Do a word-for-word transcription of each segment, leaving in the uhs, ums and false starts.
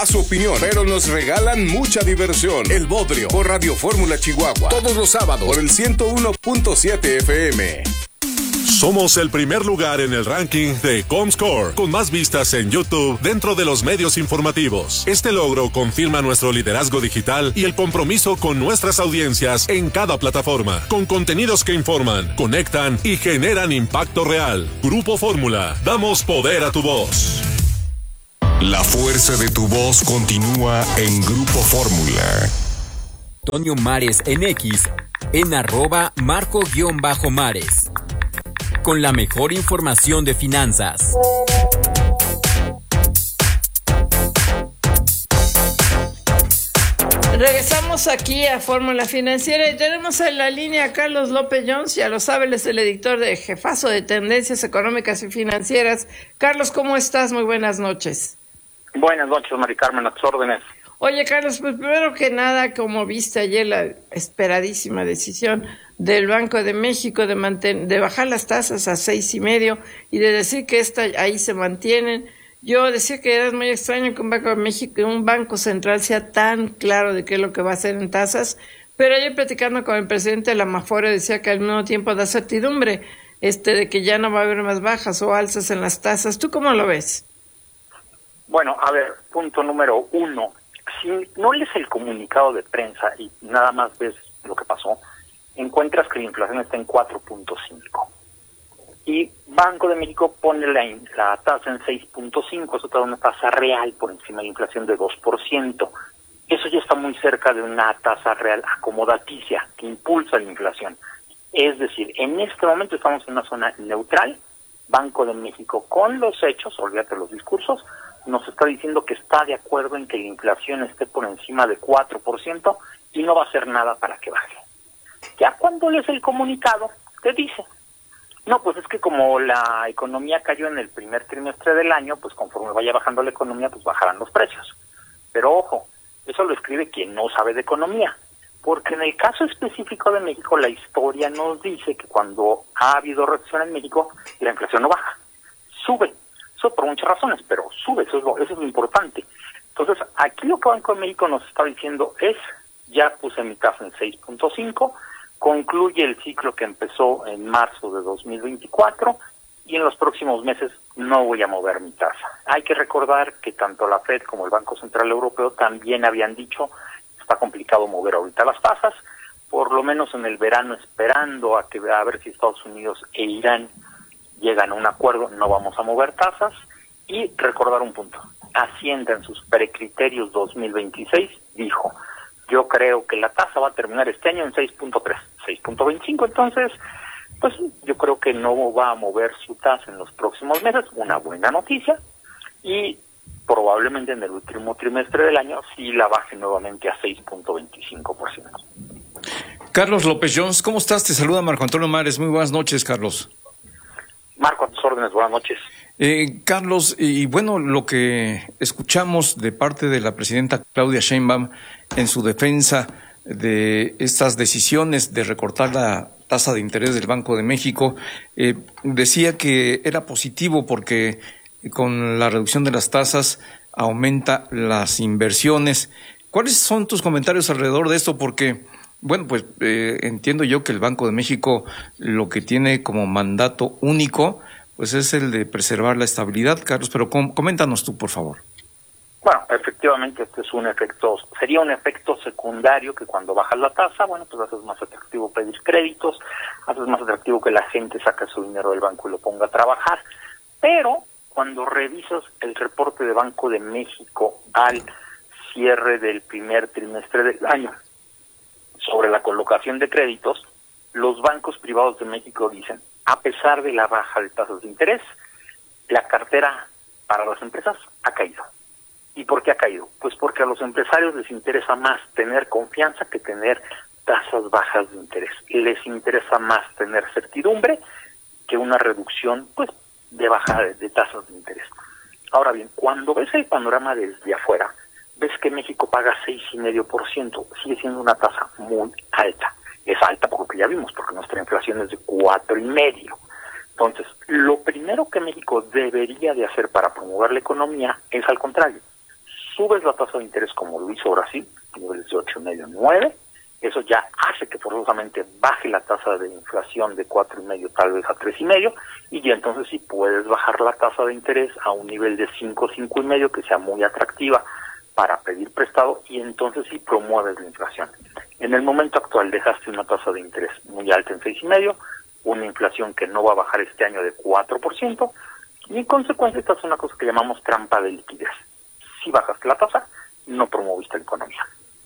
A su opinión, pero nos regalan mucha diversión. El Bodrio por Radio Fórmula Chihuahua. Todos los sábados por el ciento uno punto siete F M. Somos el primer lugar en el ranking de Comscore, con más vistas en YouTube dentro de los medios informativos. Este logro confirma nuestro liderazgo digital y el compromiso con nuestras audiencias en cada plataforma, con contenidos que informan, conectan y generan impacto real. Grupo Fórmula, damos poder a tu voz. La fuerza de tu voz continúa en Grupo Fórmula. Antonio Mares en X, en arroba Marco-Mares. Con la mejor información de finanzas. Regresamos aquí a Fórmula Financiera y tenemos en la línea a Carlos López Jones, ya lo sabe, él es el editor de Jefazo de Tendencias Económicas y Financieras. Carlos, ¿cómo estás? Muy buenas noches. Buenas noches, Mari Carmen, a tus órdenes. Oye, Carlos, pues primero que nada, como viste ayer la esperadísima decisión del Banco de México de manten- de bajar las tasas a seis y medio y de decir que esta ahí se mantienen, yo decía que era muy extraño que un Banco de México, un banco central sea tan claro de qué es lo que va a hacer en tasas, pero ayer platicando con el presidente de la Mafore decía que al mismo tiempo da certidumbre este de que ya no va a haber más bajas o alzas en las tasas. ¿Tú cómo lo ves? Bueno, a ver, punto número uno. Si no lees el comunicado de prensa y nada más ves lo que pasó, encuentras que la inflación está en cuatro punto cinco. Y Banco de México pone la, la tasa en seis punto cinco, eso te da una tasa real por encima de la inflación de dos por ciento. Eso ya está muy cerca de una tasa real acomodaticia que impulsa la inflación. Es decir, en este momento estamos en una zona neutral. Banco de México, con los hechos, olvídate los discursos, nos está diciendo que está de acuerdo en que la inflación esté por encima de cuatro por ciento y no va a hacer nada para que baje. Ya cuando lees el comunicado, te dice, no, pues es que como la economía cayó en el primer trimestre del año, pues conforme vaya bajando la economía, pues bajarán los precios. Pero ojo, eso lo escribe quien no sabe de economía, porque en el caso específico de México, la historia nos dice que cuando ha habido recesión en México, la inflación no baja, sube. Eso por muchas razones, pero sube, eso es lo, eso es lo importante. Entonces, aquí lo que Banco de México nos está diciendo es, ya puse mi tasa en seis punto cinco, concluye el ciclo que empezó en marzo de dos mil veinticuatro y en los próximos meses no voy a mover mi tasa. Hay que recordar que tanto la Fed como el Banco Central Europeo también habían dicho, está complicado mover ahorita las tasas, por lo menos en el verano esperando a que a ver si Estados Unidos e Irán llegan a un acuerdo, no vamos a mover tasas. Y recordar un punto, Hacienda en sus precriterios dos mil veintiséis dijo, yo creo que la tasa va a terminar este año en seis punto tres, seis punto veinticinco, entonces, pues yo creo que no va a mover su tasa en los próximos meses, una buena noticia, y probablemente en el último trimestre del año sí la baje nuevamente a seis punto veinticinco por ciento. Carlos López Jones, ¿cómo estás? Te saluda Marco Antonio Mares, muy buenas noches, Carlos. Marco, a tus órdenes, buenas noches. Eh, Carlos, y bueno, lo que escuchamos de parte de la presidenta Claudia Sheinbaum en su defensa de estas decisiones de recortar la tasa de interés del Banco de México, eh, decía que era positivo porque con la reducción de las tasas aumenta las inversiones. ¿Cuáles son tus comentarios alrededor de esto? Porque, bueno, pues eh, entiendo yo que el Banco de México lo que tiene como mandato único pues es el de preservar la estabilidad, Carlos, pero com- coméntanos tú, por favor. Bueno, efectivamente este es un efecto, sería un efecto secundario que cuando bajas la tasa, bueno, pues haces más atractivo pedir créditos, haces más atractivo que la gente saque su dinero del banco y lo ponga a trabajar, pero cuando revisas el reporte de Banco de México al cierre del primer trimestre del año sobre la colocación de créditos, los bancos privados de México dicen, a pesar de la baja de tasas de interés, la cartera para las empresas ha caído. ¿Y por qué ha caído? Pues porque a los empresarios les interesa más tener confianza que tener tasas bajas de interés. Les interesa más tener certidumbre que una reducción pues de baja de, de tasas de interés. Ahora bien, cuando ves el panorama desde afuera, ves que México paga seis coma cinco por ciento, sigue siendo una tasa muy alta. Es alta porque ya vimos, porque nuestra inflación es de cuatro y medio. Entonces, lo primero que México debería de hacer para promover la economía es al contrario, subes la tasa de interés como lo hizo Brasil, niveles de ocho y medio, nueve, eso ya hace que forzosamente baje la tasa de inflación de cuatro y medio tal vez a tres y medio, y ya entonces sí puedes bajar la tasa de interés a un nivel de cinco, cinco y medio que sea muy atractiva para pedir prestado, y entonces sí promueves la inflación. En el momento actual dejaste una tasa de interés muy alta en seis y medio, una inflación que no va a bajar este año de cuatro por ciento, y en consecuencia esta es una cosa que llamamos trampa de liquidez. Si bajaste la tasa, no promoviste la economía.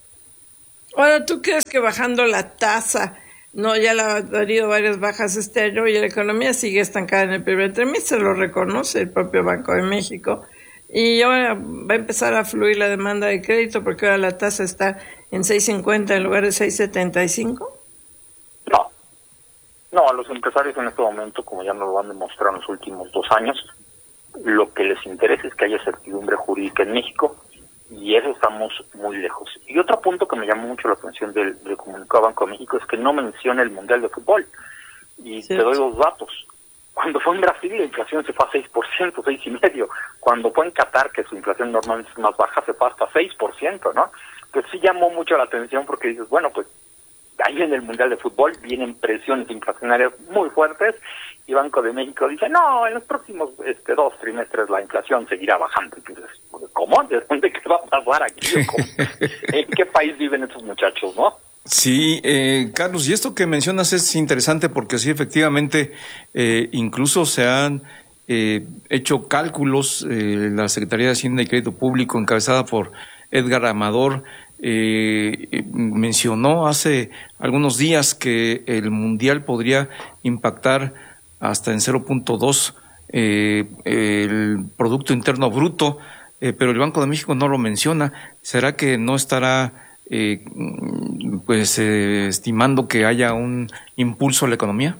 Ahora, ¿tú crees que bajando la tasa, no, ya la ha tenido varias bajas este año y la economía sigue estancada en el primer trimestre? Lo reconoce el propio Banco de México. Y ahora va a empezar a fluir la demanda de crédito porque ahora la tasa está en seis cincuenta en lugar de seis setenta y cinco. No. No, a los empresarios en este momento, como ya nos lo han demostrado en los últimos dos años, lo que les interesa es que haya certidumbre jurídica en México, y eso estamos muy lejos. Y otro punto que me llamó mucho la atención del, del comunicado de Banco de México es que no menciona el Mundial de Fútbol. Y sí, te doy dos datos. Cuando fue en Brasil la inflación se fue a seis por ciento, seis y medio. Cuando fue en Qatar, que su inflación normalmente es más baja, se fue hasta seis por ciento, ¿no? Pues sí llamó mucho la atención porque dices, bueno, pues ahí en el Mundial de Fútbol vienen presiones inflacionarias muy fuertes, y Banco de México dice, no, en los próximos este, dos trimestres la inflación seguirá bajando. Entonces, ¿cómo? ¿De dónde qué va a pasar aquí? ¿En qué país viven esos muchachos, no? Sí, eh, Carlos, y esto que mencionas es interesante porque sí, efectivamente, eh, incluso se han eh, hecho cálculos, eh, la Secretaría de Hacienda y Crédito Público, encabezada por Edgar Amador, eh, mencionó hace algunos días que el Mundial podría impactar hasta en cero punto dos eh, el Producto Interno Bruto, eh, pero el Banco de México no lo menciona. ¿Será que no estará eh, pues eh, estimando que haya un impulso a la economía?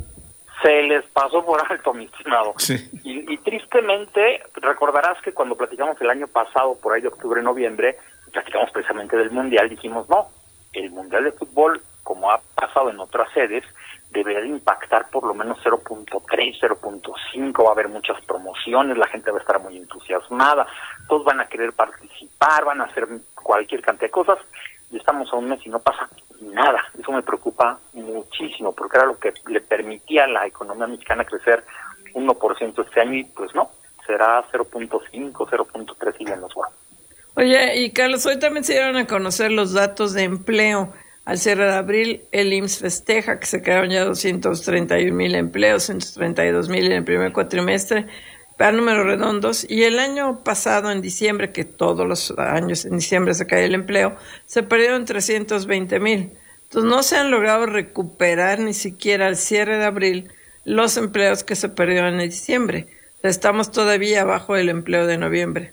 Se les pasó por alto, mi estimado. Sí. Y, y tristemente, recordarás que cuando platicamos el año pasado, por ahí de octubre, noviembre, platicamos precisamente del Mundial, dijimos, no, el Mundial de Fútbol, como ha pasado en otras sedes, debería de impactar por lo menos cero punto tres, cero punto cinco, va a haber muchas promociones, la gente va a estar muy entusiasmada, todos van a querer participar, van a hacer cualquier cantidad de cosas, y estamos a un mes y no pasa nada. Eso me preocupa muchísimo, porque era lo que le permitía a la economía mexicana crecer uno por ciento este año, y pues no, será cero punto cinco, cero punto tres y menos. Bueno. Oye, y Carlos, hoy también se dieron a conocer los datos de empleo. Al cierre de abril, el I M S S festeja que se crearon ya doscientos treinta y un mil empleos, ciento treinta y dos mil en el primer cuatrimestre, para números redondos. Y el año pasado, en diciembre, que todos los años en diciembre se cae el empleo, se perdieron trescientos veinte mil. Entonces no se han logrado recuperar ni siquiera al cierre de abril los empleos que se perdieron en diciembre. Estamos todavía abajo del empleo de noviembre.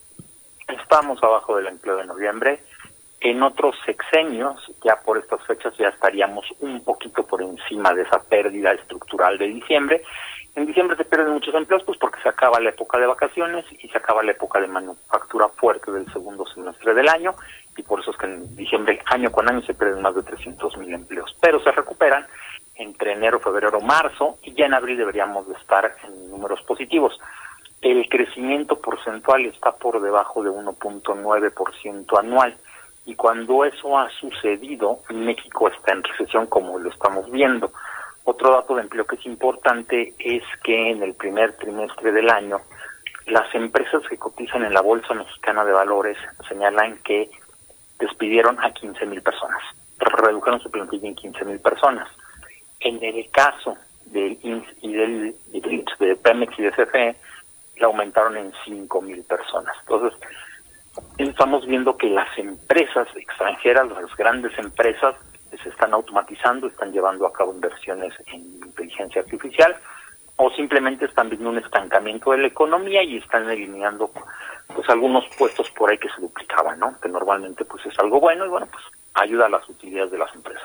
Estamos abajo del empleo de noviembre. En otros sexenios, ya por estas fechas, ya estaríamos un poquito por encima de esa pérdida estructural de diciembre. En diciembre se pierden muchos empleos, pues porque se acaba la época de vacaciones y se acaba la época de manufactura fuerte del segundo semestre del año, y por eso es que en diciembre, año con año, se pierden más de trescientos mil empleos. Pero se recuperan entre enero, febrero, marzo, y ya en abril deberíamos de estar en números positivos. El crecimiento porcentual está por debajo de uno punto nueve por ciento anual. Y cuando eso ha sucedido, México está en recesión, como lo estamos viendo. Otro dato de empleo que es importante es que en el primer trimestre del año, las empresas que cotizan en la Bolsa Mexicana de Valores señalan que despidieron a quince mil personas, redujeron su plantilla en quince mil personas. En el caso del I M S S y del, y del de Pemex y de C F E, la aumentaron en cinco mil personas. Entonces, estamos viendo que las empresas extranjeras, las grandes empresas, se están automatizando, están llevando a cabo inversiones en inteligencia artificial, o simplemente están viendo un estancamiento de la economía y están eliminando pues algunos puestos por ahí que se duplicaban, ¿no? Que normalmente pues es algo bueno, y bueno, pues ayuda a las utilidades de las empresas.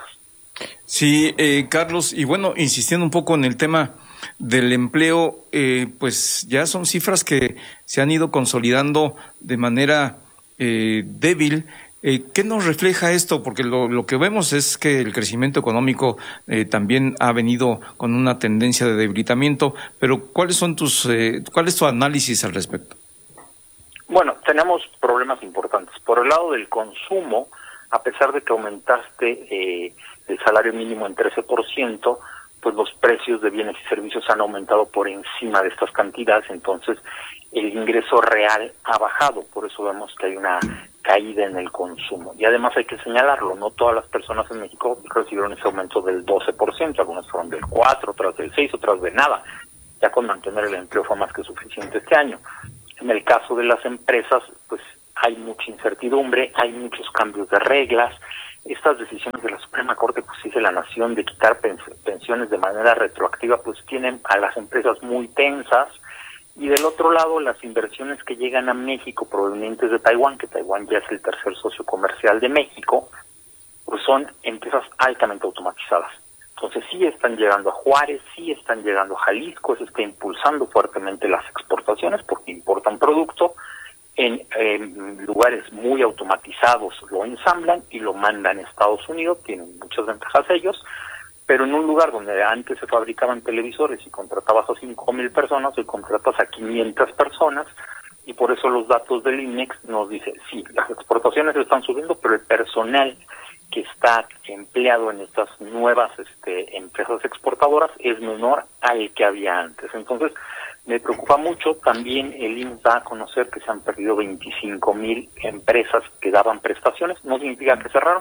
Sí, eh, Carlos, y bueno, insistiendo un poco en el tema del empleo, eh, pues ya son cifras que se han ido consolidando de manera eh, débil. Eh, ¿Qué nos refleja esto? Porque lo, lo que vemos es que el crecimiento económico eh, también ha venido con una tendencia de debilitamiento, pero ¿cuáles son tus, eh, cuál es tu análisis al respecto? Bueno, tenemos problemas importantes. Por el lado del consumo, a pesar de que aumentaste eh, el salario mínimo en trece por ciento, pues los precios de bienes y servicios han aumentado por encima de estas cantidades, entonces el ingreso real ha bajado, por eso vemos que hay una caída en el consumo. Y además hay que señalarlo, no todas las personas en México recibieron ese aumento del doce por ciento, algunas fueron del cuatro por ciento, otras del seis por ciento, otras de nada. Ya con mantener el empleo fue más que suficiente este año. En el caso de las empresas, pues hay mucha incertidumbre, hay muchos cambios de reglas. Estas decisiones de la Suprema Corte de Justicia de la Nación de quitar pensiones de manera retroactiva, pues tienen a las empresas muy tensas. Y del otro lado, las inversiones que llegan a México provenientes de Taiwán, que Taiwán ya es el tercer socio comercial de México, pues son empresas altamente automatizadas. Entonces sí están llegando a Juárez, sí están llegando a Jalisco, se está impulsando fuertemente las exportaciones porque importan producto en eh, lugares muy automatizados, lo ensamblan y lo mandan a Estados Unidos, tienen muchas ventajas ellos, pero en un lugar donde antes se fabricaban televisores y contratabas a cinco mil personas, hoy contratas a quinientas personas, y por eso los datos del INEX nos dicen, sí, las exportaciones están subiendo, pero el personal que está empleado en estas nuevas este, empresas exportadoras es menor al que había antes. Entonces, me preocupa mucho. También el I M S S da a conocer que se han perdido veinticinco mil empresas que daban prestaciones. No significa que cerraron,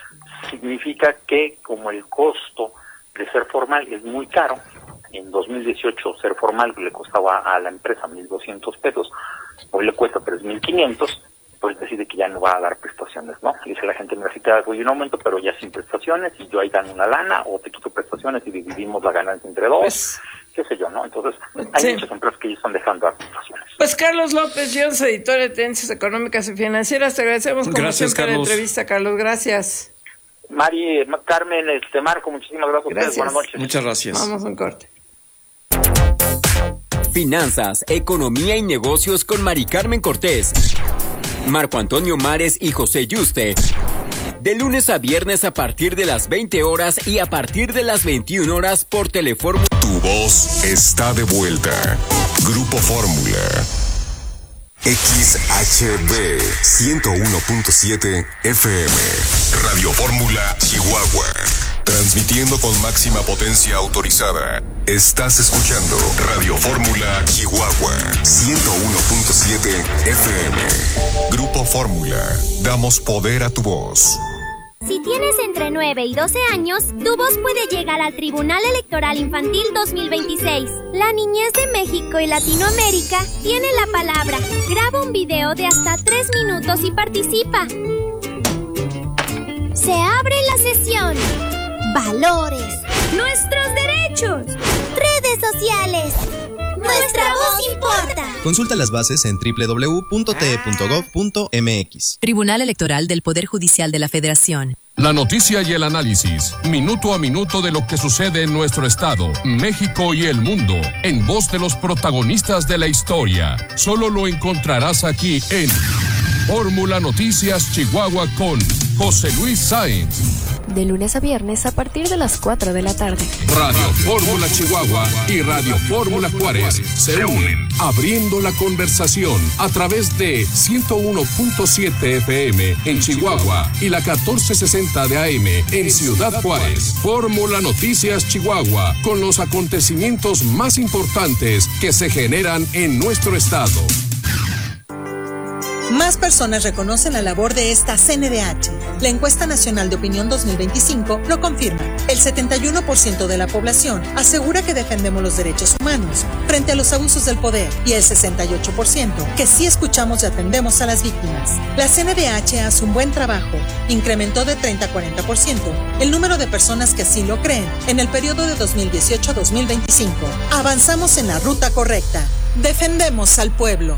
significa que como el costo de ser formal es muy caro, en dos mil dieciocho ser formal le costaba a la empresa mil doscientos pesos, hoy le cuesta tres mil quinientos, pues decide que ya no va a dar prestaciones, ¿no? Dice la gente, mira, sí te doy un aumento, pero ya sin prestaciones, y yo ahí dan una lana, o te quito prestaciones y dividimos la ganancia entre dos, pues, qué sé yo, ¿no? Entonces, hay sí. muchas empresas que ya están dejando dar prestaciones. Pues Carlos López Jones, editor de Tendencias Económicas y Financieras, te agradecemos como gracias, siempre Carlos. La entrevista, Carlos, gracias. Mari, Carmen, este Marco, muchísimas gracias, gracias. a ustedes, buenas noches. Muchas gracias. Vamos a un corte. Finanzas, economía y negocios con Mari Carmen Cortés, Marco Antonio Mares y José Yuste. De lunes a viernes a partir de las veinte horas y a partir de las veintiuna horas por Telefórmula. Tu voz está de vuelta. Grupo Fórmula. X H B ciento uno punto siete F M. Radio Fórmula Chihuahua. Transmitiendo con máxima potencia autorizada. Estás escuchando Radio Fórmula Chihuahua ciento uno punto siete F M. Grupo Fórmula. Damos poder a tu voz. Si tienes entre nueve y doce años, tu voz puede llegar al Tribunal Electoral Infantil dos mil veintiséis. La niñez de México y Latinoamérica tiene la palabra. Graba un video de hasta tres minutos y participa. Se abre la sesión. Valores. Nuestros derechos. Redes sociales. Nuestra voz importa. Consulta las bases en doble u doble u doble u punto t e punto gov punto m x. Tribunal Electoral del Poder Judicial de la Federación. La noticia y el análisis, minuto a minuto de lo que sucede en nuestro estado, México y el mundo, en voz de los protagonistas de la historia. Solo lo encontrarás aquí en Fórmula Noticias Chihuahua con José Luis Sáenz. De lunes a viernes a partir de las cuatro de la tarde. Radio Fórmula Chihuahua y Radio Fórmula Juárez se unen, abriendo la conversación a través de ciento uno punto siete F M en Chihuahua y la catorce sesenta de A M en Ciudad Juárez. Fórmula Noticias Chihuahua, con los acontecimientos más importantes que se generan en nuestro estado. Más personas reconocen la labor de esta C N D H. La encuesta nacional de opinión dos mil veinticinco lo confirma. El setenta y uno por ciento de la población asegura que defendemos los derechos humanos frente a los abusos del poder y el sesenta y ocho por ciento que sí escuchamos y atendemos a las víctimas. La C N D H hace un buen trabajo. Incrementó de treinta a cuarenta por ciento el número de personas que así lo creen en el periodo de dos mil dieciocho a dos mil veinticinco. Avanzamos en la ruta correcta. Defendemos al pueblo.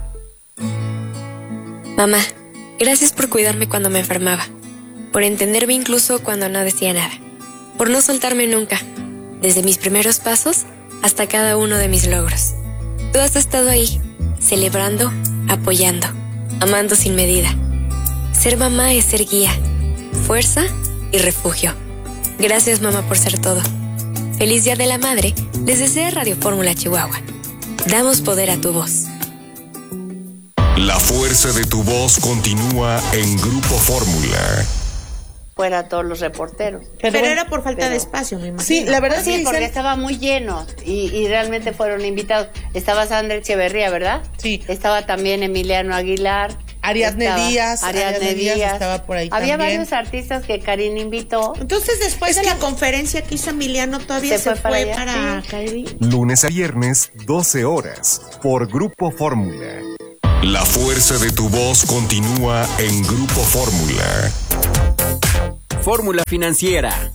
Mamá, gracias por cuidarme cuando me enfermaba, por entenderme incluso cuando no decía nada, por no soltarme nunca, desde mis primeros pasos hasta cada uno de mis logros. Tú has estado ahí, celebrando, apoyando, amando sin medida. Ser mamá es ser guía, fuerza y refugio. Gracias, mamá, por ser todo. Feliz Día de la Madre, les desea Radio Fórmula Chihuahua. Damos poder a tu voz. La fuerza de tu voz continúa en Grupo Fórmula. Fuera todos los reporteros. Pero, pero era por falta pero, de espacio, me imagino. Sí, la verdad sí, porque estaba muy lleno y, y realmente fueron invitados. Estaba Sandra Echeverría, ¿verdad? Sí. Estaba también Emiliano Aguilar. Ariadne estaba, Díaz. Ariadne, Ariadne Díaz, Díaz estaba por ahí Había también. varios artistas que Karin invitó. Entonces, después es de que... la conferencia que hizo Emiliano, todavía se, se fue para, para sí. Karin. Lunes a viernes, doce horas, por Grupo Fórmula. La fuerza de tu voz continúa en Grupo Fórmula. Fórmula Financiera.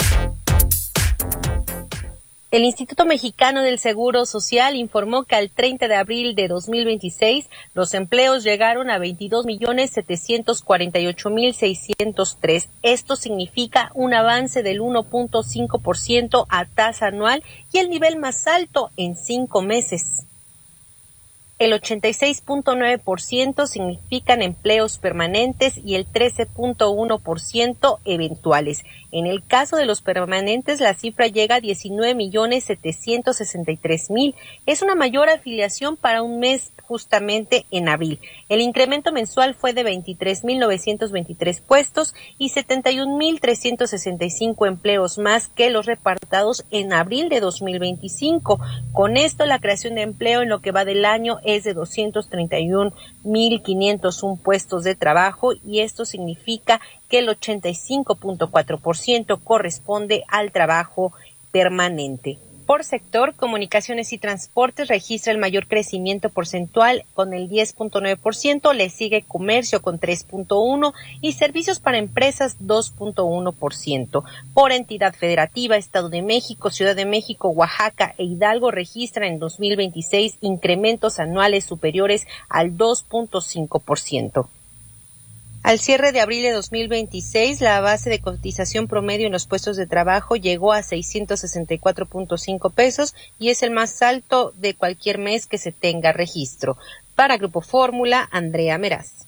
El Instituto Mexicano del Seguro Social informó que al treinta de abril de dos mil veintiséis los empleos llegaron a veintidós millones setecientos cuarenta y ocho mil seiscientos tres. Esto significa un avance del uno punto cinco por ciento a tasa anual y el nivel más alto en cinco meses. El ochenta y seis punto nueve por ciento significan empleos permanentes y el trece punto uno por ciento eventuales. En el caso de los permanentes, la cifra llega a diecinueve millones setecientos sesenta y tres mil. Es una mayor afiliación para un mes justamente en abril. El incremento mensual fue de veintitrés mil novecientos veintitrés puestos y setenta y un mil trescientos sesenta y cinco empleos más que los repartidos en abril de dos mil veinticinco. Con esto, la creación de empleo en lo que va del año es de doscientos treinta y un mil quinientos uno puestos de trabajo y esto significa que el ochenta y cinco punto cuatro por ciento corresponde al trabajo permanente. Por sector, comunicaciones y transportes registra el mayor crecimiento porcentual con el diez punto nueve por ciento, le sigue comercio con tres punto uno por ciento y servicios para empresas dos punto uno por ciento. Por entidad federativa, Estado de México, Ciudad de México, Oaxaca e Hidalgo registran en dos mil veintiséis incrementos anuales superiores al dos punto cinco por ciento. Al cierre de abril de dos mil veintiséis, la base de cotización promedio en los puestos de trabajo llegó a seiscientos sesenta y cuatro punto cinco pesos y es el más alto de cualquier mes que se tenga registro. Para Grupo Fórmula, Andrea Meraz.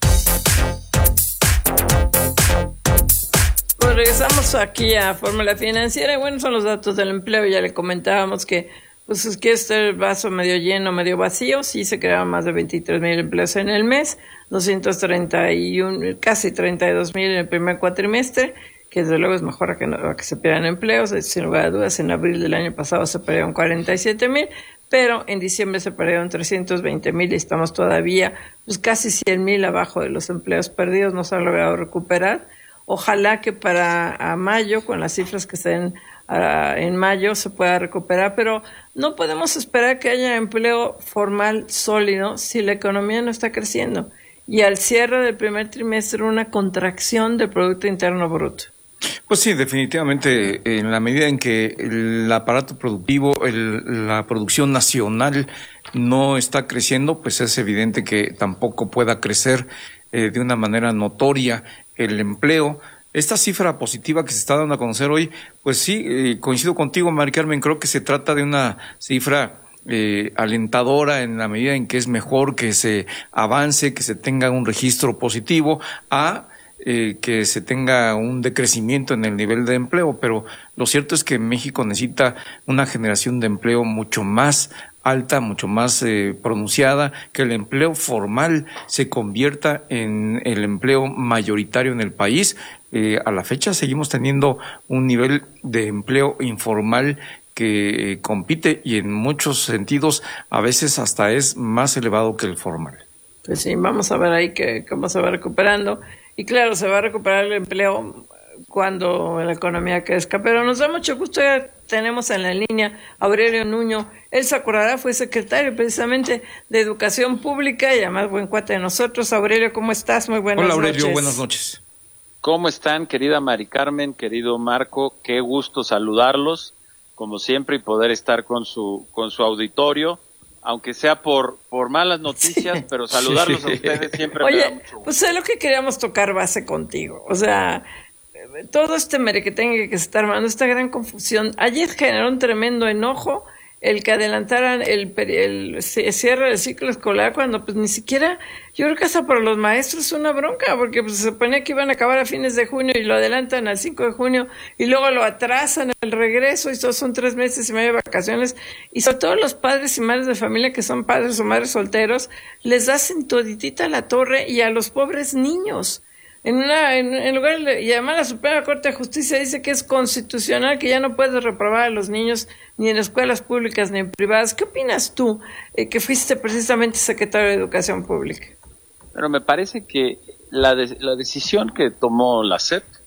Pues regresamos aquí a Fórmula Financiera y bueno, son los datos del empleo. Ya le comentábamos que pues es que este vaso medio lleno, medio vacío, sí se crearon más de veintitrés mil empleos en el mes, doscientos treinta y uno, casi treinta y dos mil en el primer cuatrimestre, que desde luego es mejor a que, no, a que se pierdan empleos, sin lugar a dudas. En abril del año pasado se perdieron cuarenta y siete mil, pero en diciembre se perdieron trescientos veinte mil y estamos todavía pues casi cien mil abajo de los empleos perdidos, no se ha logrado recuperar. Ojalá que para a mayo, con las cifras que estén Uh, en mayo se pueda recuperar, pero no podemos esperar que haya empleo formal sólido si la economía no está creciendo y al cierre del primer trimestre una contracción del Producto Interno Bruto. Pues sí, definitivamente, en la medida en que el aparato productivo, el, la producción nacional no está creciendo, pues es evidente que tampoco pueda crecer eh, de una manera notoria el empleo. Esta cifra positiva que se está dando a conocer hoy, pues sí, eh, coincido contigo, Mari Carmen, creo que se trata de una cifra eh, alentadora en la medida en que es mejor que se avance, que se tenga un registro positivo, a eh, que se tenga un decrecimiento en el nivel de empleo, pero lo cierto es que México necesita una generación de empleo mucho más alta, mucho más eh, pronunciada, que el empleo formal se convierta en el empleo mayoritario en el país. Eh, a la fecha seguimos teniendo un nivel de empleo informal que eh, compite y en muchos sentidos a veces hasta es más elevado que el formal. Pues sí, vamos a ver ahí que cómo se va recuperando. Y claro, se va a recuperar el empleo cuando la economía crezca. Pero nos da mucho gusto, ya tenemos en la línea a Aurelio Nuño. Él se acordará, fue secretario precisamente de Educación Pública y además buen cuate de nosotros. Aurelio, ¿cómo estás? Muy buenas noches. Hola Aurelio, buenas noches. ¿Cómo están, querida Mari Carmen, querido Marco? Qué gusto saludarlos, como siempre, y poder estar con su con su auditorio, aunque sea por por malas noticias, sí. Pero saludarlos sí. A ustedes siempre. Oye, me da mucho gusto. Pues es lo que queríamos tocar base contigo, o sea, todo este merequetengue que se está armando, esta gran confusión. Ayer generó un tremendo enojo el que adelantaran el, el cierre del ciclo escolar cuando pues ni siquiera, yo creo que hasta para los maestros es una bronca, porque pues, se suponía que iban a acabar a fines de junio y lo adelantan al cinco de junio y luego lo atrasan el regreso y eso son tres meses y medio de vacaciones, y sobre todo los padres y madres de familia que son padres o madres solteros, les hacen toditita la torre y a los pobres niños. En una, en, en lugar de, y además la Suprema Corte de Justicia dice que es constitucional, que ya no puedes reprobar a los niños ni en escuelas públicas ni en privadas. ¿Qué opinas tú, eh, que fuiste precisamente secretario de Educación Pública? Pero me parece que la, de, la decisión que tomó la S E P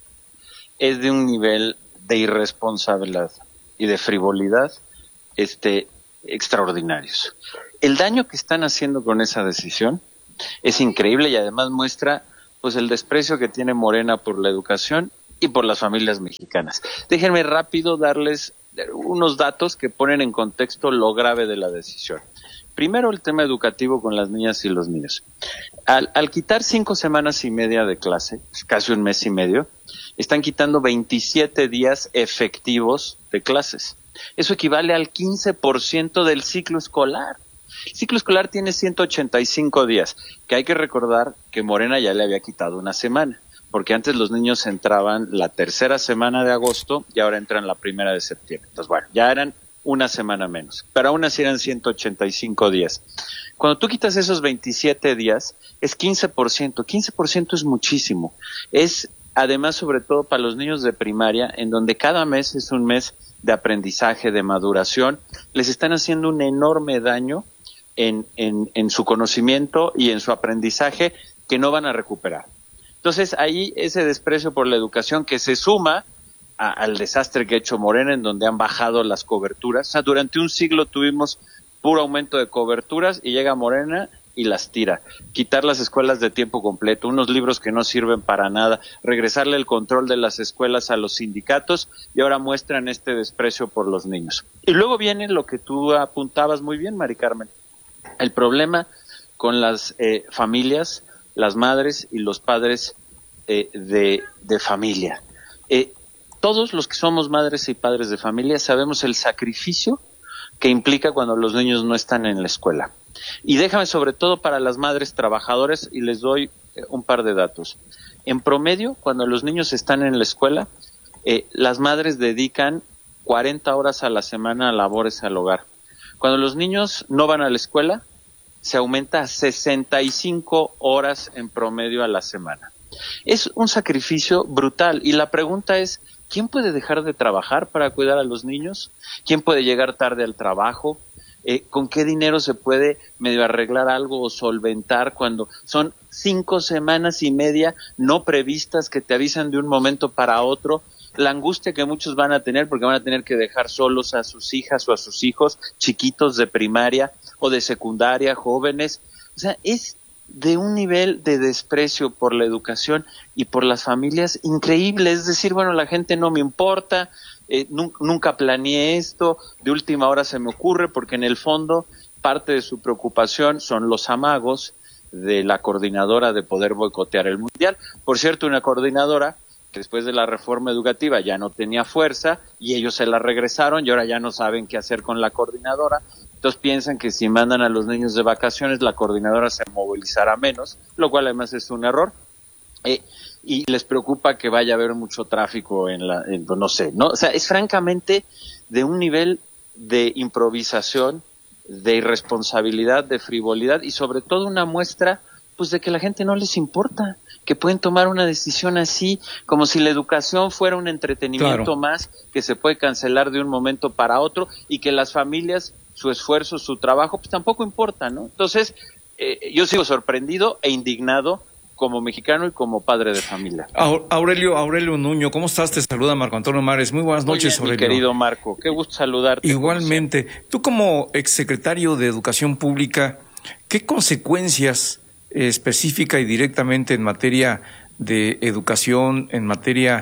es de un nivel de irresponsabilidad y de frivolidad este, extraordinarios. El daño que están haciendo con esa decisión es increíble y además muestra pues el desprecio que tiene Morena por la educación y por las familias mexicanas. Déjenme rápido darles unos datos que ponen en contexto lo grave de la decisión. Primero, el tema educativo con las niñas y los niños. Al, al quitar cinco semanas y media de clase, casi un mes y medio, están quitando veintisiete días efectivos de clases. Eso equivale al quince por ciento del ciclo escolar. El ciclo escolar tiene ciento ochenta y cinco días, que hay que recordar que Morena ya le había quitado una semana, porque antes los niños entraban la tercera semana de agosto y ahora entran la primera de septiembre. Entonces, bueno, ya eran una semana menos, pero aún así eran ciento ochenta y cinco días. Cuando tú quitas esos veintisiete días, es quince por ciento. quince por ciento es muchísimo. Es, además, sobre todo para los niños de primaria, en donde cada mes es un mes de aprendizaje, de maduración, les están haciendo un enorme daño En, en, en su conocimiento y en su aprendizaje que no van a recuperar. Entonces, ahí ese desprecio por la educación que se suma a, al desastre que ha hecho Morena, en donde han bajado las coberturas. O sea, durante un siglo tuvimos puro aumento de coberturas y llega Morena y las tira. Quitar las escuelas de tiempo completo, unos libros que no sirven para nada, regresarle el control de las escuelas a los sindicatos y ahora muestran este desprecio por los niños. Y luego viene lo que tú apuntabas muy bien, Mari Carmen. El problema con las eh, familias, las madres y los padres eh, de, de familia. Eh, todos los que somos madres y padres de familia sabemos el sacrificio que implica cuando los niños no están en la escuela. Y déjame sobre todo para las madres trabajadoras y les doy eh, un par de datos. En promedio, cuando los niños están en la escuela, eh, las madres dedican cuarenta horas a la semana a labores al hogar. Cuando los niños no van a la escuela, se aumenta a sesenta y cinco horas en promedio a la semana. Es un sacrificio brutal y la pregunta es, ¿quién puede dejar de trabajar para cuidar a los niños? ¿Quién puede llegar tarde al trabajo? Eh, ¿Con qué dinero se puede medio arreglar algo o solventar cuando son cinco semanas y media no previstas que te avisan de un momento para otro? La angustia que muchos van a tener porque van a tener que dejar solos a sus hijas o a sus hijos chiquitos de primaria o de secundaria, jóvenes. O sea, es de un nivel de desprecio por la educación y por las familias increíble. Es decir, bueno, la gente no me importa, eh, nunca, nunca planeé esto, de última hora se me ocurre, porque en el fondo parte de su preocupación son los amagos de la coordinadora de poder boicotear el Mundial. Por cierto, una coordinadora que después de la reforma educativa ya no tenía fuerza y ellos se la regresaron y ahora ya no saben qué hacer con la coordinadora. Entonces piensan que si mandan a los niños de vacaciones la coordinadora se movilizará menos, lo cual además es un error. Eh, y les preocupa que vaya a haber mucho tráfico en la, en, no sé, ¿no? O sea, es francamente de un nivel de improvisación, de irresponsabilidad, de frivolidad y sobre todo una muestra pues de que a la gente no les importa, que pueden tomar una decisión así, como si la educación fuera un entretenimiento claro. más que se puede cancelar de un momento para otro y que las familias, su esfuerzo, su trabajo, pues tampoco importa, ¿no? Entonces, eh, yo sigo sorprendido e indignado como mexicano y como padre de familia. Aurelio, Aurelio Nuño, ¿cómo estás? Te saluda Marco Antonio Mares. Muy buenas noches, Muy bien, Aurelio. Mi querido Marco, qué gusto saludarte. Igualmente. Tú como exsecretario de Educación Pública, ¿qué consecuencias específica y directamente en materia de educación, en materia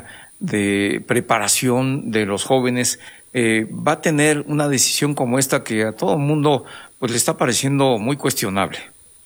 de preparación de los jóvenes, eh, va a tener una decisión como esta que a todo el mundo pues le está pareciendo muy cuestionable?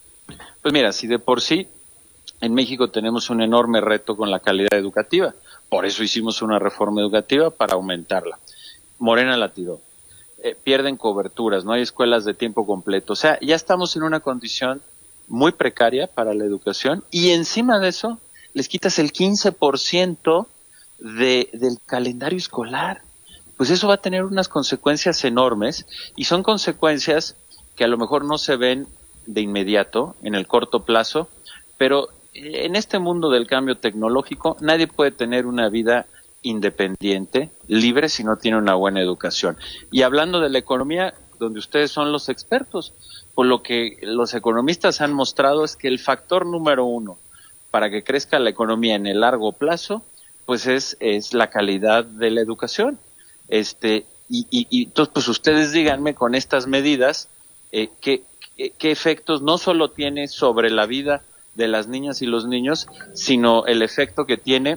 Pues mira, si de por sí en México tenemos un enorme reto con la calidad educativa, por eso hicimos una reforma educativa para aumentarla. Morena la tiró. eh, pierden coberturas, no hay escuelas de tiempo completo. O sea, ya estamos en una condición muy precaria para la educación y encima de eso les quitas el quince por ciento de, del calendario escolar. Pues eso va a tener unas consecuencias enormes y son consecuencias que a lo mejor no se ven de inmediato, en el corto plazo, pero en este mundo del cambio tecnológico nadie puede tener una vida independiente, libre, si no tiene una buena educación. Y hablando de la economía, donde ustedes son los expertos, pues lo que los economistas han mostrado es que el factor número uno para que crezca la economía en el largo plazo, pues es, es la calidad de la educación. Este, y, y, y entonces, pues ustedes díganme con estas medidas, eh, qué, qué, qué efectos no solo tiene sobre la vida de las niñas y los niños, sino el efecto que tiene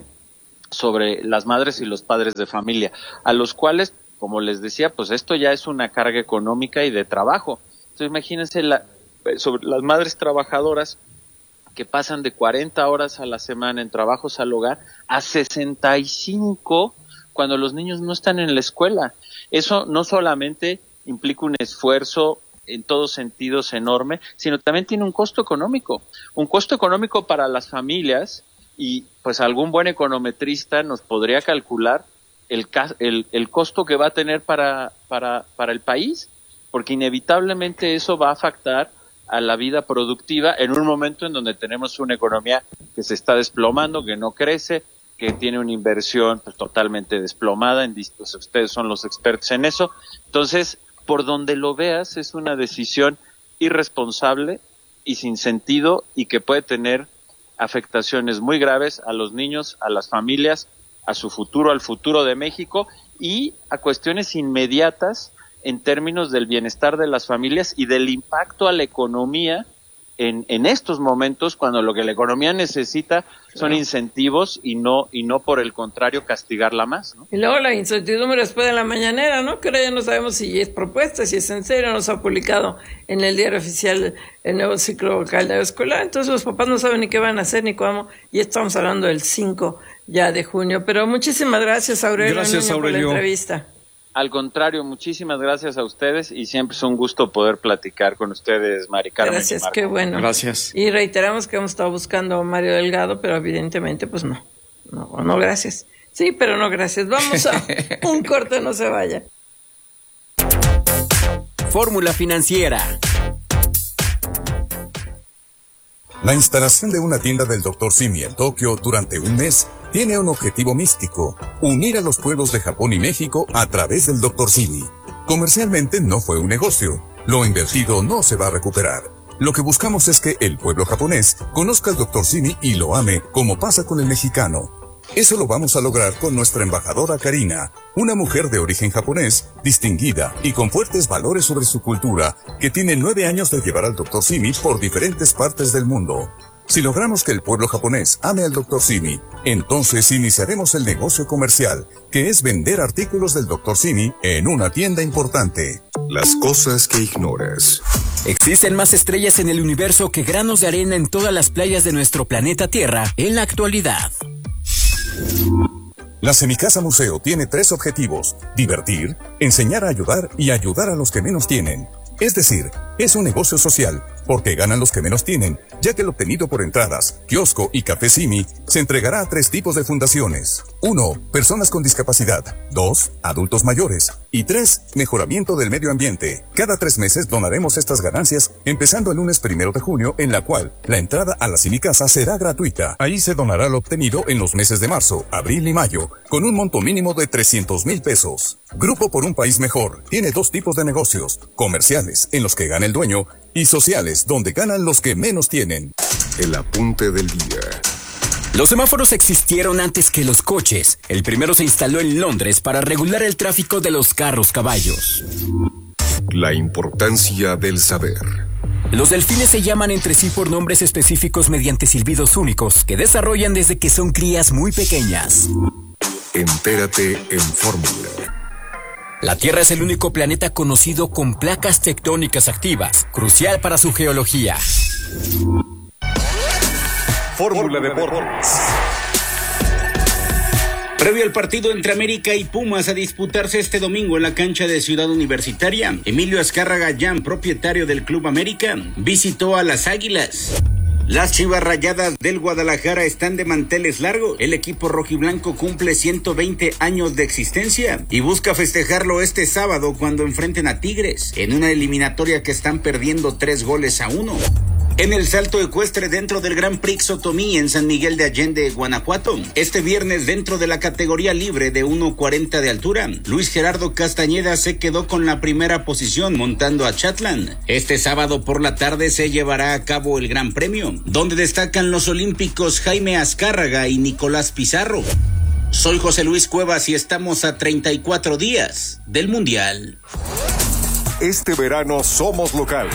sobre las madres y los padres de familia, a los cuales, como les decía, pues esto ya es una carga económica y de trabajo. Entonces imagínense la, sobre las madres trabajadoras que pasan de cuarenta horas a la semana en trabajos al hogar a sesenta y cinco cuando los niños no están en la escuela. Eso no solamente implica un esfuerzo en todos sentidos enorme, sino también tiene un costo económico, un costo económico para las familias, y pues algún buen econometrista nos podría calcular el, el, el costo que va a tener para, para, para el país, porque inevitablemente eso va a afectar a la vida productiva en un momento en donde tenemos una economía que se está desplomando, que no crece, que tiene una inversión pues, totalmente desplomada, en, pues, ustedes son los expertos en eso. Entonces, por donde lo veas, es una decisión irresponsable y sin sentido y que puede tener afectaciones muy graves a los niños, a las familias, a su futuro, al futuro de México y a cuestiones inmediatas en términos del bienestar de las familias y del impacto a la economía en, en estos momentos, cuando lo que la economía necesita son incentivos y no y no por el contrario castigarla más, ¿no? Y luego la incertidumbre después de la mañanera, ¿no? Que ahora ya no sabemos si es propuesta, si es en serio, no se ha publicado en el diario oficial el nuevo ciclo calendario escolar, entonces los papás no saben ni qué van a hacer ni cómo, y estamos hablando del cinco ya de junio. Pero muchísimas gracias, Aurelio, gracias, Nuño, Aurelio. por la entrevista. Al contrario, muchísimas gracias a ustedes y siempre es un gusto poder platicar con ustedes, Mari Carmen. Gracias, qué bueno. Gracias. Y reiteramos que hemos estado buscando a Mario Delgado, pero evidentemente pues no, no, no gracias. Sí, pero no gracias. Vamos a un corte, no se vaya. Fórmula Financiera. La instalación de una tienda del doctor Simi en Tokio durante un mes tiene un objetivo místico: unir a los pueblos de Japón y México a través del doctor Simi. Comercialmente no fue un negocio. Lo invertido no se va a recuperar. Lo que buscamos es que el pueblo japonés conozca al doctor Simi y lo ame, como pasa con el mexicano. Eso lo vamos a lograr con nuestra embajadora Karina, una mujer de origen japonés, distinguida y con fuertes valores sobre su cultura, que tiene nueve años de llevar al doctor Simi por diferentes partes del mundo. Si logramos que el pueblo japonés ame al doctor Simi, entonces iniciaremos el negocio comercial, que es vender artículos del doctor Simi en una tienda importante. Las cosas que ignoras. Existen más estrellas en el universo que granos de arena en todas las playas de nuestro planeta Tierra en la actualidad. La Semicasa Museo tiene tres objetivos: divertir, enseñar a ayudar y ayudar a los que menos tienen. Es decir, es un negocio social, porque ganan los que menos tienen, ya que el obtenido por entradas, kiosco y café Simi se entregará a tres tipos de fundaciones. Uno, personas con discapacidad. Dos, adultos mayores. Y tres, mejoramiento del medio ambiente. Cada tres meses donaremos estas ganancias, empezando el lunes primero de junio, en la cual la entrada a la Semicasa será gratuita. Ahí se donará lo obtenido en los meses de marzo, abril y mayo, con un monto mínimo de trescientos mil pesos. Grupo por un País Mejor tiene dos tipos de negocios: comerciales, en los que gana el dueño, y sociales, donde ganan los que menos tienen. El apunte del día. Los semáforos existieron antes que los coches. El primero se instaló en Londres para regular el tráfico de los carros caballos. La importancia del saber. Los delfines se llaman entre sí por nombres específicos mediante silbidos únicos que desarrollan desde que son crías muy pequeñas. Entérate en Fórmula. La Tierra es el único planeta conocido con placas tectónicas activas, crucial para su geología. Fórmula Deportes. Previo al partido entre América y Pumas a disputarse este domingo en la cancha de Ciudad Universitaria, Emilio Azcárraga Jan, propietario del Club América, visitó a las Águilas. Las Chivas Rayadas del Guadalajara están de manteles largos. El equipo rojiblanco cumple ciento veinte años de existencia y busca festejarlo este sábado cuando enfrenten a Tigres en una eliminatoria que están perdiendo tres goles a uno. En el salto ecuestre dentro del Grand Prix Otomí en San Miguel de Allende, Guanajuato, este viernes dentro de la categoría libre de uno cuarenta de altura, Luis Gerardo Castañeda se quedó con la primera posición montando a Chatland. Este sábado por la tarde se llevará a cabo el Gran Premio, donde destacan los olímpicos Jaime Azcárraga y Nicolás Pizarro. Soy José Luis Cuevas y estamos a treinta y cuatro días del Mundial. Este verano somos locales.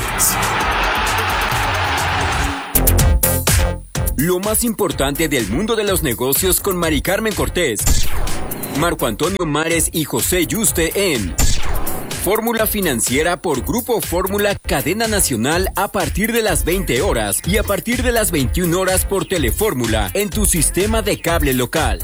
Lo más importante del mundo de los negocios con Mari Carmen Cortés, Marco Antonio Mares y José Yuste en Fórmula Financiera por Grupo Fórmula Cadena Nacional a partir de las veinte horas y a partir de las veintiuna horas por Telefórmula en tu sistema de cable local.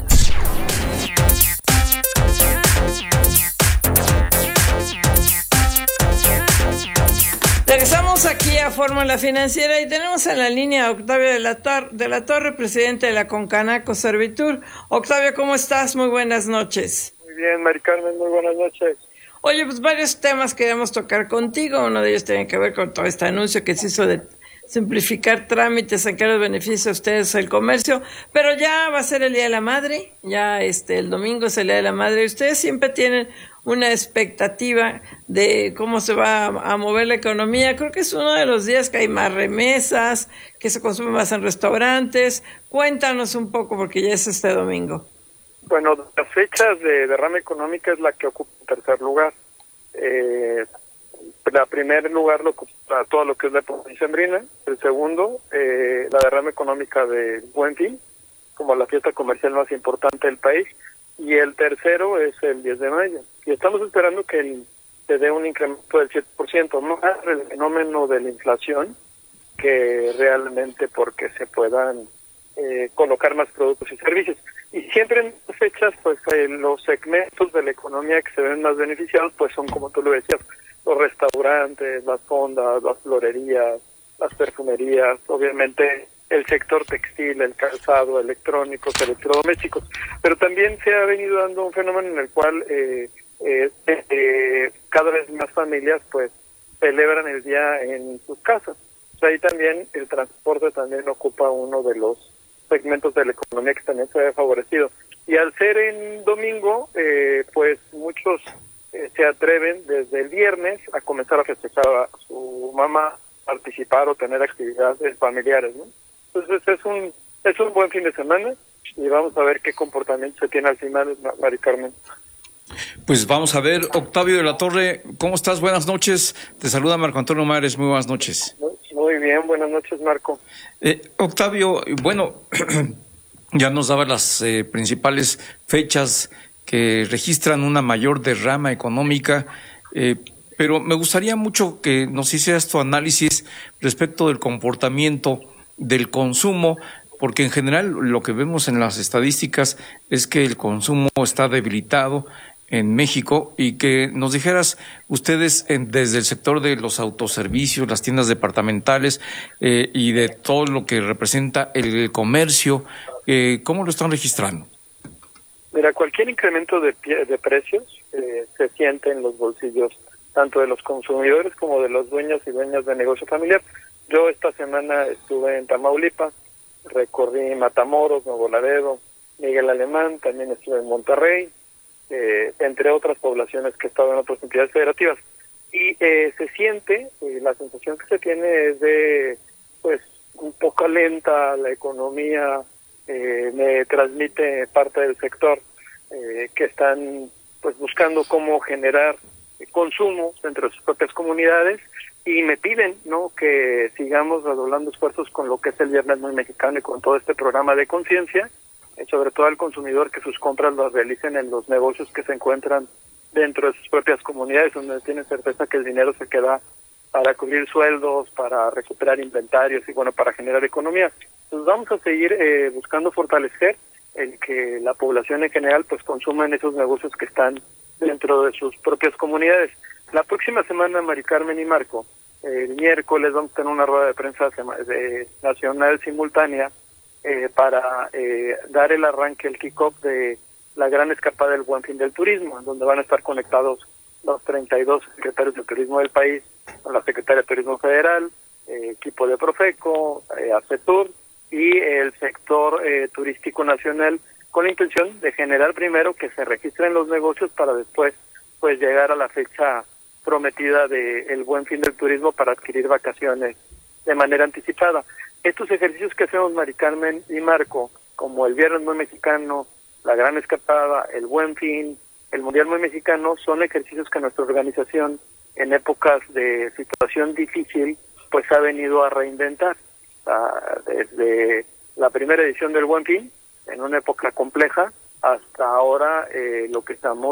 Regresamos aquí a Fórmula Financiera y tenemos en la línea a Octavio de la, Tor- de la Torre, presidente de la Concanaco Servitur. Octavio, ¿cómo estás? Muy buenas noches. Muy bien, Mari Carmen, muy buenas noches. Oye, pues varios temas queríamos tocar contigo. Uno de ellos tiene que ver con todo este anuncio que se hizo de simplificar trámites, sacar los beneficios a ustedes el comercio, pero ya va a ser el Día de la Madre, ya este el domingo es el Día de la Madre, y ustedes siempre tienen una expectativa de cómo se va a, a mover la economía. Creo que es uno de los días que hay más remesas, que se consume más en restaurantes. Cuéntanos un poco, porque ya es este domingo. Bueno, las fechas de derrama económica es la que ocupa el tercer lugar. Eh, la primer lugar lo ocupa todo lo que es la época dicembrina. El segundo, eh, la derrama económica de Buen Fin, como la fiesta comercial más importante del país. Y el tercero es el diez de mayo. Y estamos esperando que el, se dé un incremento del siete por ciento, más el fenómeno de la inflación que realmente porque se puedan eh, colocar más productos y servicios. Y siempre en estas fechas, pues eh, los segmentos de la economía que se ven más beneficiados, pues son, como tú lo decías, los restaurantes, las fondas, las florerías, las perfumerías, obviamente el sector textil, el calzado, electrónicos, electrodomésticos. Pero también se ha venido dando un fenómeno en el cual eh, eh, eh, cada vez más familias pues celebran el día en sus casas. O sea, ahí también el transporte también ocupa uno de los segmentos de la economía que también se ve favorecido. Y al ser en domingo, eh, pues muchos eh, se atreven desde el viernes a comenzar a festejar a su mamá, participar o tener actividades familiares, ¿no? Entonces es un es un buen fin de semana y vamos a ver qué comportamiento se tiene al final, Mari Carmen. Pues vamos a ver, Octavio de la Torre, ¿cómo estás? Buenas noches. Te saluda Marco Antonio Mares, muy buenas noches. Muy, muy bien, buenas noches, Marco. Eh, Octavio, bueno, ya nos daba las eh, principales fechas que registran una mayor derrama económica, eh, pero me gustaría mucho que nos hicieras tu análisis respecto del comportamiento del consumo, porque en general lo que vemos en las estadísticas es que el consumo está debilitado en México, y que nos dijeras ustedes en, desde el sector de los autoservicios, las tiendas departamentales eh, y de todo lo que representa el comercio, eh, ¿cómo lo están registrando? Mira, cualquier incremento de, pie, de precios eh, se siente en los bolsillos tanto de los consumidores como de los dueños y dueñas de negocio familiar. Yo esta semana estuve en Tamaulipas, recorrí Matamoros, Nuevo Laredo, Miguel Alemán, también estuve en Monterrey, eh, entre otras poblaciones que he estado en otras entidades federativas. Y eh, se siente, eh, la sensación que se tiene es de, pues, un poco lenta la economía, eh, me transmite parte del sector eh, que están, pues, buscando cómo generar consumo entre sus propias comunidades, y me piden, ¿no?, que sigamos redoblando esfuerzos con lo que es el Viernes Muy Mexicano y con todo este programa de conciencia, eh, sobre todo al consumidor, que sus compras las realicen en los negocios que se encuentran dentro de sus propias comunidades, donde tienen certeza que el dinero se queda para cubrir sueldos, para recuperar inventarios y, bueno, para generar economía. Entonces vamos a seguir eh, buscando fortalecer el que la población en general pues consuma en esos negocios que están dentro de sus propias comunidades. La próxima semana, Mari Carmen y Marco, el miércoles vamos a tener una rueda de prensa de, nacional simultánea eh, para eh, dar el arranque, el kick-off de la gran escapada del Buen Fin del Turismo, en donde van a estar conectados los treinta y dos secretarios de turismo del país, con la Secretaria de Turismo Federal, eh, equipo de Profeco, eh, ACETUR y el sector eh, turístico nacional, con la intención de generar primero que se registren los negocios para después pues llegar a la fecha prometida de el Buen Fin del Turismo para adquirir vacaciones de manera anticipada. Estos ejercicios que hacemos, Mari Carmen y Marco, como el Viernes Muy Mexicano, la Gran Escapada, el Buen Fin, el Mundial Muy Mexicano, son ejercicios que nuestra organización en épocas de situación difícil pues ha venido a reinventar. Uh, desde la primera edición del Buen Fin, en una época compleja, hasta ahora eh, lo que estamos